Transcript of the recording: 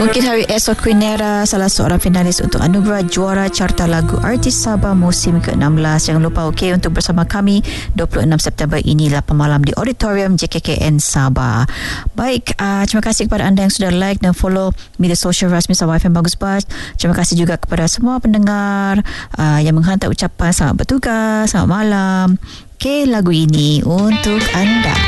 Mungkin hari esok Quinera salah seorang finalis untuk anugerah juara carta lagu artis Sabah musim ke-16. Jangan lupa untuk bersama kami 26 September ini 8 malam di Auditorium JKKN Sabah. Baik, terima kasih kepada anda yang sudah like dan follow media sosial rasmi Sabah FM Bagus Bas. Terima kasih juga kepada semua pendengar yang menghantar ucapan selamat bertugas, selamat malam. Lagu ini untuk anda.